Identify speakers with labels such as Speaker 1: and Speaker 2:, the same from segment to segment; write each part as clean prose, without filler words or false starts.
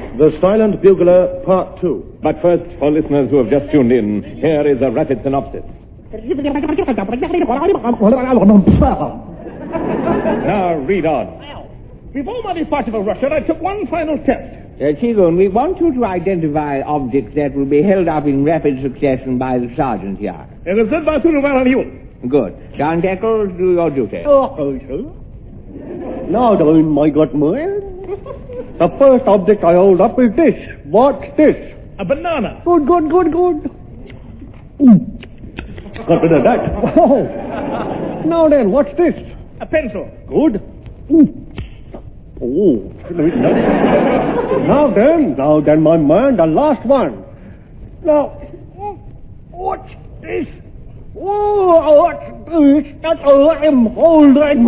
Speaker 1: The Silent Bugler, Part 2.
Speaker 2: But first, for listeners who have just tuned in, here is a rapid synopsis. Now, read on.
Speaker 3: Before my departure for Russia, I took one final test.
Speaker 4: Seagoon, we want you to identify objects that will be held up in rapid succession by the sergeant here.
Speaker 3: It is said by Sunu you.
Speaker 4: Good. John Eccles, do your duty.
Speaker 5: Now then, my good man. The first object I hold up is this. What's this?
Speaker 3: A banana.
Speaker 5: Good. Got rid of that. Oh. Now then, what's this?
Speaker 3: A pencil.
Speaker 5: Good. Oh. Now then, my man, the last one. Now, what's this? Oh, what's this that I'm holding?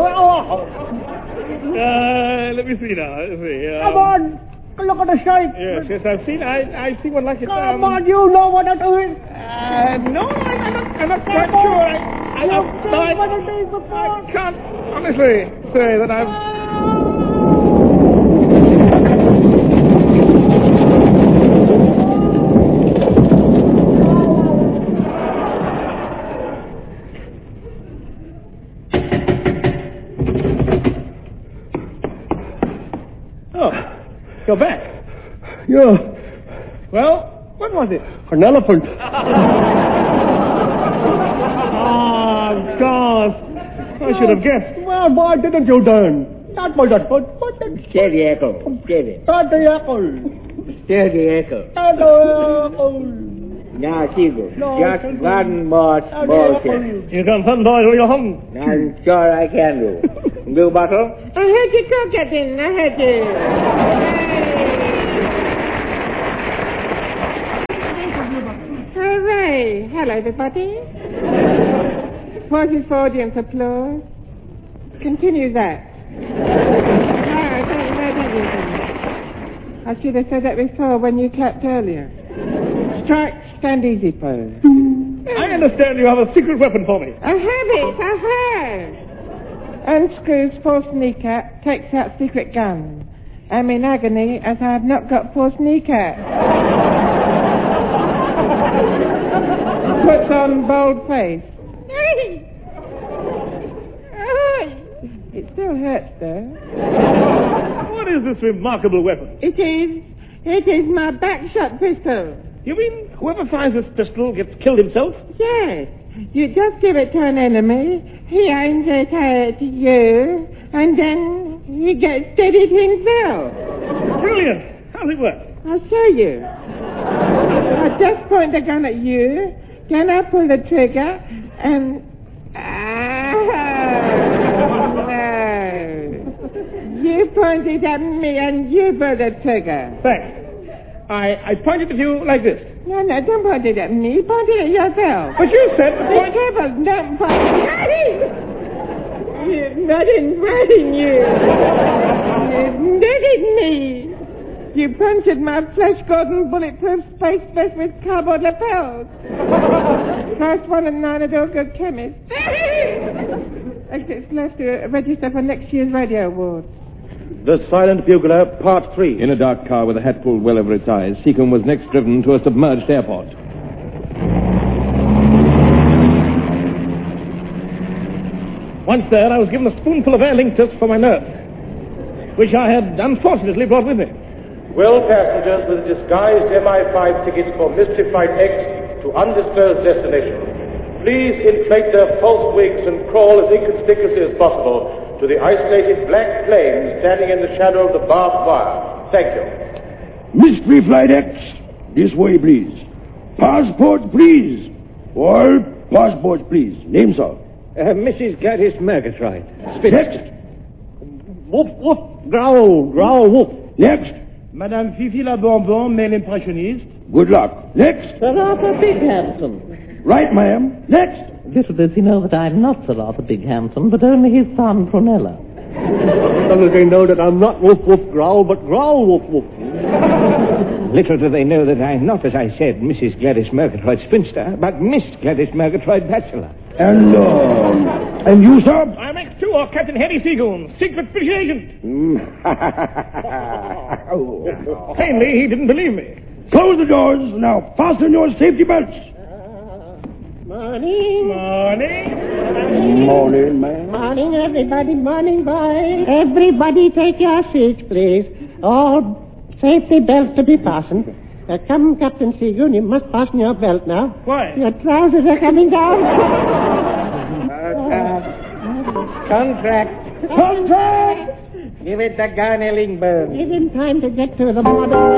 Speaker 3: Let me see now.
Speaker 5: Come on, look at the shape.
Speaker 3: Yes, I've seen. I see one like it.
Speaker 5: Come on, you know what it is.
Speaker 3: No, I'm not quite sure. I can't honestly say that I've. You're back.
Speaker 5: Yeah.
Speaker 3: Well, what was it?
Speaker 5: An elephant.
Speaker 3: Gosh. I should have guessed.
Speaker 5: Well, why didn't you then? That was a foot.
Speaker 4: Steady, Eccles. Steady.
Speaker 5: Steady, Eccles.
Speaker 4: Steady, Eccles. Now, Seagoon, just one more small test.
Speaker 3: You can send boy to your home.
Speaker 4: I'm sure I can do. Blue bottle?
Speaker 6: I heard you go, Captain. I heard you. Hooray. Hello, everybody. Pauses for audience applause. Continue that. I should have said that before when you clapped earlier. Strike, stand easy pose.
Speaker 3: I understand you have a secret weapon for me.
Speaker 6: I have. Unscrews false kneecap, takes out secret gun. I'm in agony as I have not got false kneecap. Puts on bold face. It still hurts though.
Speaker 3: What is this remarkable weapon?
Speaker 6: It is my backshot pistol.
Speaker 3: You mean whoever finds this pistol gets killed himself?
Speaker 6: Yes. You just give it to an enemy, he aims it at you, and then he gets steadied himself.
Speaker 3: Brilliant. How's it work?
Speaker 6: I'll show you. I just point the gun at you, then I pull the trigger, and... No. You point it at me, and you pull the trigger.
Speaker 3: Thanks. I pointed at you like this.
Speaker 6: No, don't point it at me. Point it at yourself.
Speaker 3: But you said to point...
Speaker 6: Be careful, don't point it at me. You're not inviting you. You did it me. You punctured my flesh-golden bulletproof space vest with cardboard lapels. First one at 9 at all good chemists. Exits left to register for next year's radio awards.
Speaker 1: The Silent Bugler, Part 3.
Speaker 2: In a dark car with a hat pulled well over its eyes, Seacombe was next driven to a submerged airport.
Speaker 3: Once there, I was given a spoonful of Aer Lingus for my nurse, which I had unfortunately brought with me.
Speaker 1: Will passengers with disguised MI5 tickets for Mystified X to undisclosed destination, please inflate their false wigs and crawl as inconspicuously as possible to the isolated black flame standing in the shadow of the barbed wire. Thank you.
Speaker 7: Mystery Flight X, this way, please. Passport, please. All passports, please. Name, sir.
Speaker 4: Mrs. Gladys Murgatroyd.
Speaker 7: Next.
Speaker 5: Woof, woof. Growl, woof.
Speaker 7: Next.
Speaker 5: Madame Fifi la Bonbon, male impressioniste.
Speaker 7: Good luck. Next.
Speaker 8: Sir Arthur Bighampton.
Speaker 7: Right, ma'am. Next.
Speaker 8: Little does he know that I'm not Sir Arthur Bighampton, but only his son, Prunella.
Speaker 5: Little do they know that I'm not Woof Woof Growl, but Growl Woof Woof.
Speaker 4: Little do they know that I'm not, as I said, Mrs. Gladys Murgatroyd Spinster, but Miss Gladys Murgatroyd Bachelor.
Speaker 7: And you, sir?
Speaker 3: I'm X2, or Captain Harry Seagoon, secret British agent. Plainly, he didn't believe me.
Speaker 7: Close the doors. Now fasten your safety belts.
Speaker 6: Morning.
Speaker 3: Morning.
Speaker 7: Morning, ma'am.
Speaker 6: Morning, everybody. Morning, boys. Everybody take your seats, please. All safety belts to be fastened. Come, Captain Seagoon, you must fasten your belt now.
Speaker 3: Why?
Speaker 6: Your trousers are coming down.
Speaker 4: Contract. Give it the gun, Ellingburn.
Speaker 6: Give him time to get to the border.